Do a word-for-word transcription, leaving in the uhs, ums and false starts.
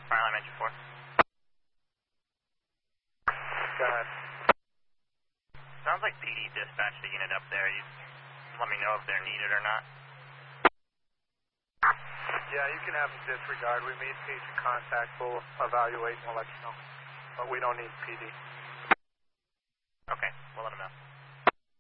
Fire line engine four. Go ahead. Sounds like P D dispatched a unit up there. You let me know if they're needed or not. Yeah, you can have them disregard. We made patient contact. We'll evaluate and we'll let you know. But we don't need P D. Okay, we'll let them know.